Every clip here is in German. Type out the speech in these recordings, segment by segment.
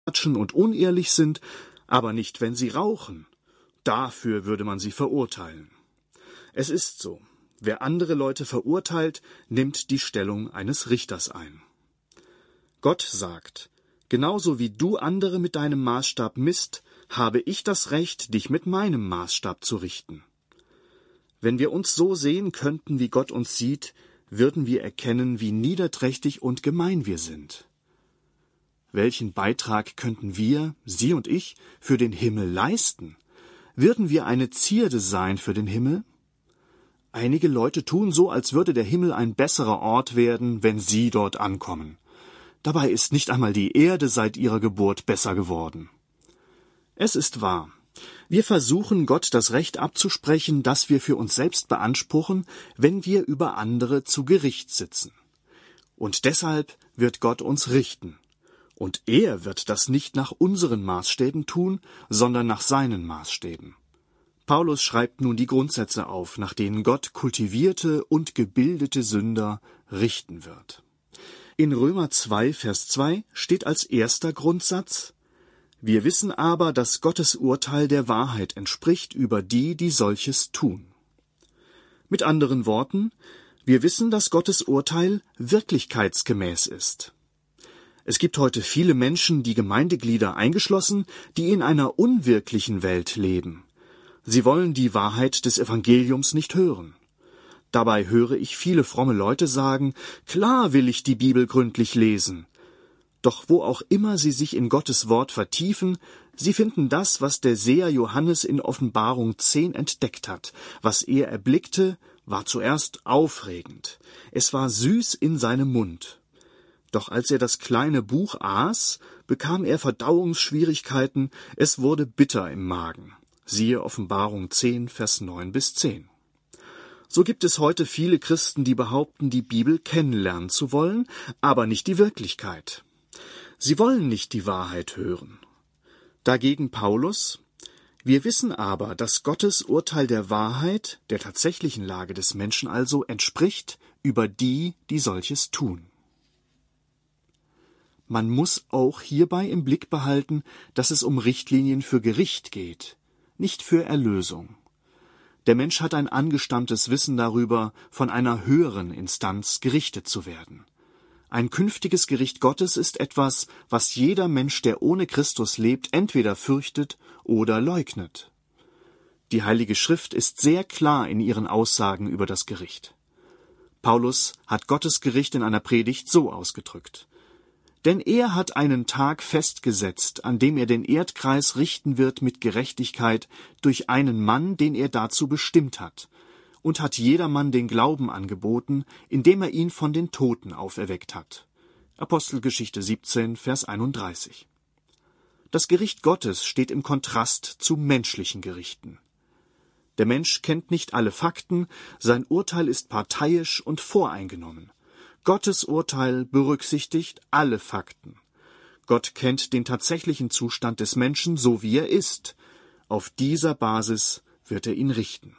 und unehrlich sind, aber nicht, wenn sie rauchen. Dafür würde man sie verurteilen. Es ist so, wer andere Leute verurteilt, nimmt die Stellung eines Richters ein. Gott sagt, genauso wie du andere mit deinem Maßstab misst, habe ich das Recht, dich mit meinem Maßstab zu richten. Wenn wir uns so sehen könnten, wie Gott uns sieht, würden wir erkennen, wie niederträchtig und gemein wir sind. Welchen Beitrag könnten wir, Sie und ich, für den Himmel leisten? Würden wir eine Zierde sein für den Himmel? Einige Leute tun so, als würde der Himmel ein besserer Ort werden, wenn sie dort ankommen. Dabei ist nicht einmal die Erde seit ihrer Geburt besser geworden. Es ist wahr. Wir versuchen, Gott das Recht abzusprechen, das wir für uns selbst beanspruchen, wenn wir über andere zu Gericht sitzen. Und deshalb wird Gott uns richten. Und er wird das nicht nach unseren Maßstäben tun, sondern nach seinen Maßstäben. Paulus schreibt nun die Grundsätze auf, nach denen Gott kultivierte und gebildete Sünder richten wird. In Römer 2, Vers 2 steht als erster Grundsatz: Wir wissen aber, dass Gottes Urteil der Wahrheit entspricht über die, die solches tun. Mit anderen Worten, wir wissen, dass Gottes Urteil wirklichkeitsgemäß ist. Es gibt heute viele Menschen, die Gemeindeglieder eingeschlossen, die in einer unwirklichen Welt leben. Sie wollen die Wahrheit des Evangeliums nicht hören. Dabei höre ich viele fromme Leute sagen, klar will ich die Bibel gründlich lesen. Doch wo auch immer sie sich in Gottes Wort vertiefen, sie finden das, was der Seher Johannes in Offenbarung 10 entdeckt hat. Was er erblickte, war zuerst aufregend. Es war süß in seinem Mund. Doch als er das kleine Buch aß, bekam er Verdauungsschwierigkeiten, es wurde bitter im Magen. Siehe Offenbarung 10, Vers 9 bis 10. So gibt es heute viele Christen, die behaupten, die Bibel kennenlernen zu wollen, aber nicht die Wirklichkeit. Sie wollen nicht die Wahrheit hören. Dagegen Paulus: Wir wissen aber, dass Gottes Urteil der Wahrheit, der tatsächlichen Lage des Menschen also, entspricht über die, die solches tun. Man muss auch hierbei im Blick behalten, dass es um Richtlinien für Gericht geht, nicht für Erlösung. Der Mensch hat ein angestammtes Wissen darüber, von einer höheren Instanz gerichtet zu werden. Ein künftiges Gericht Gottes ist etwas, was jeder Mensch, der ohne Christus lebt, entweder fürchtet oder leugnet. Die Heilige Schrift ist sehr klar in ihren Aussagen über das Gericht. Paulus hat Gottes Gericht in einer Predigt so ausgedrückt: Denn er hat einen Tag festgesetzt, an dem er den Erdkreis richten wird mit Gerechtigkeit durch einen Mann, den er dazu bestimmt hat, und hat jedermann den Glauben angeboten, indem er ihn von den Toten auferweckt hat. Apostelgeschichte 17, Vers 31. Das Gericht Gottes steht im Kontrast zu menschlichen Gerichten. Der Mensch kennt nicht alle Fakten, sein Urteil ist parteiisch und voreingenommen. Gottes Urteil berücksichtigt alle Fakten. Gott kennt den tatsächlichen Zustand des Menschen, so wie er ist. Auf dieser Basis wird er ihn richten.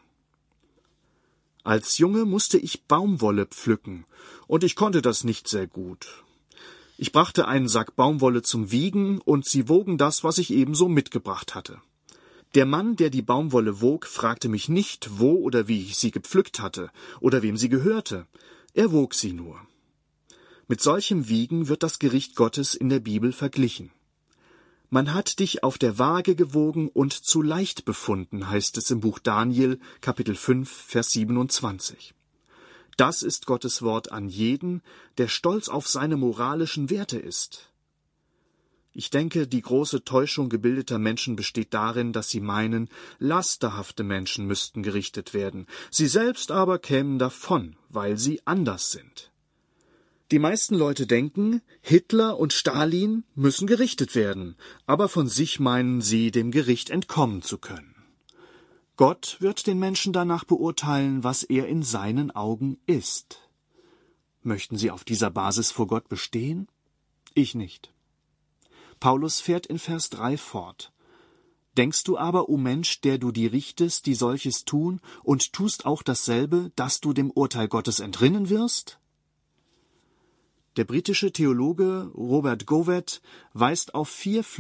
Als Junge musste ich Baumwolle pflücken, und ich konnte das nicht sehr gut. Ich brachte einen Sack Baumwolle zum Wiegen, und sie wogen das, was ich ebenso mitgebracht hatte. Der Mann, der die Baumwolle wog, fragte mich nicht, wo oder wie ich sie gepflückt hatte oder wem sie gehörte. Er wog sie nur. Mit solchem Wiegen wird das Gericht Gottes in der Bibel verglichen. Man hat dich auf der Waage gewogen und zu leicht befunden, heißt es im Buch Daniel, Kapitel 5, Vers 27. Das ist Gottes Wort an jeden, der stolz auf seine moralischen Werte ist. Ich denke, die große Täuschung gebildeter Menschen besteht darin, dass sie meinen, lasterhafte Menschen müssten gerichtet werden, sie selbst aber kämen davon, weil sie anders sind. Die meisten Leute denken, Hitler und Stalin müssen gerichtet werden, aber von sich meinen sie, dem Gericht entkommen zu können. Gott wird den Menschen danach beurteilen, was er in seinen Augen ist. Möchten sie auf dieser Basis vor Gott bestehen? Ich nicht. Paulus fährt in Vers 3 fort. Denkst du aber, o Mensch, der du die richtest, die solches tun, und tust auch dasselbe, dass du dem Urteil Gottes entrinnen wirst? Der britische Theologe Robert Govett weist auf 4